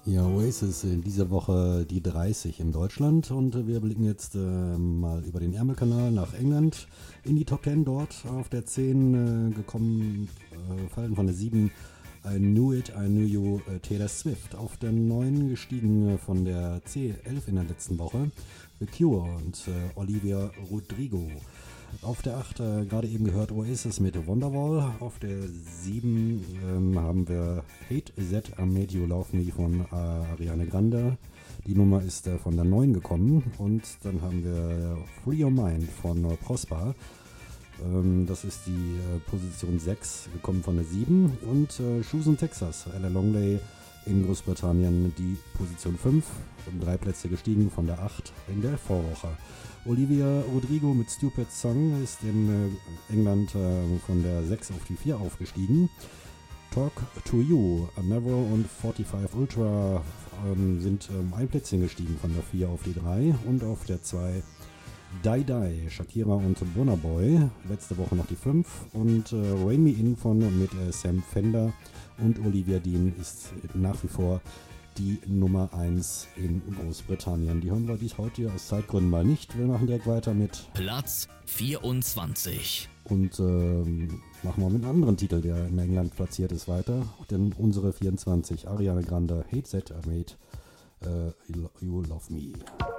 Ja, Oasis in dieser Woche die 30 in Deutschland und wir blicken jetzt mal über den Ärmelkanal nach England in die Top 10 dort. Auf der 10 gekommen, fallen von der 7 I Knew It, I Knew You, Taylor Swift. Auf der 9 gestiegen von der C11 in der letzten Woche The Cure und Olivia Rodrigo. Auf der 8 gerade eben gehört Oasis mit Wonderwall. Auf der 7 haben wir Hate That I Made You Love Me von Ariana Grande. Die Nummer ist von der 9 gekommen. Und dann haben wir Free Your Mind von Prosper. Das ist die Position 6, gekommen von der 7. Und Shoes in Texas, Ella Longley in Großbritannien, die Position 5. Um 3 Plätze gestiegen von der 8 in der Vorwoche. Olivia Rodrigo mit Stupid Song ist in England von der 6 auf die 4 aufgestiegen. Talk to You, Never und 45 Ultra sind ein Plätzchen gestiegen von der 4 auf die 3. Und auf der 2 Die Die, Shakira und Burna Boy, letzte Woche noch die 5. Und Rain Me In mit Sam Fender und Olivia Dean ist nach wie vor die Nummer 1 in Großbritannien. Die hören wir dies heute aus Zeitgründen mal nicht. Wir machen direkt weiter mit Platz 24. Und machen wir mit einem anderen Titel, der in England platziert ist, weiter. Denn unsere 24, Ariana Grande, Hate That I Made You Love Me.